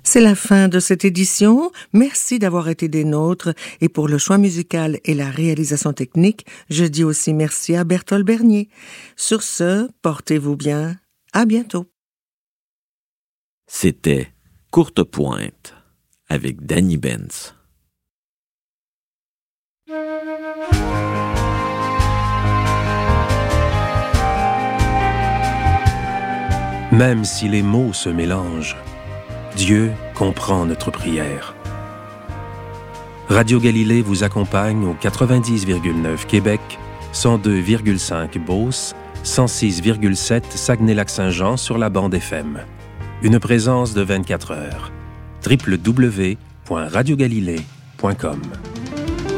C'est la fin de cette édition. Merci d'avoir été des nôtres. Et pour le choix musical et la réalisation technique, je dis aussi merci à Berthold Bernier. Sur ce, portez-vous bien. À bientôt. C'était Courte Pointe avec Danny Benz. Même si les mots se mélangent, Dieu comprend notre prière. Radio Galilée vous accompagne au 90,9 Québec, 102,5 Beauce, 106,7 Saguenay-Lac-Saint-Jean sur la bande FM. Une présence de 24 heures. www.radiogalilée.com